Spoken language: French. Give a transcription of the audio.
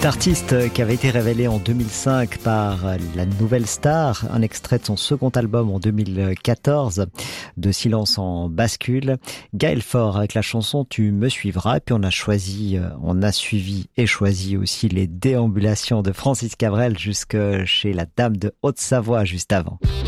Cet artiste qui avait été révélé en 2005 par la Nouvelle Star, un extrait de son second album en 2014, De silence en bascule, Gaël Faure avec la chanson Tu me suivras. Et puis on a suivi et choisi aussi les déambulations de Francis Cabrel jusque chez la Dame de Haute-Savoie juste avant.